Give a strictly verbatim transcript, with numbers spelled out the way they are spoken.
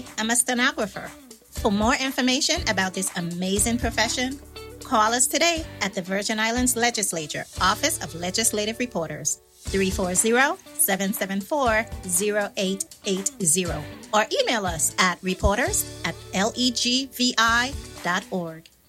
I am a stenographer. For more information about this amazing profession, call us today at the Virgin Islands Legislature, Office of Legislative Reporters, three four zero, seven seven four, zero eight eight zero, or email us at reporters at legvi dot org.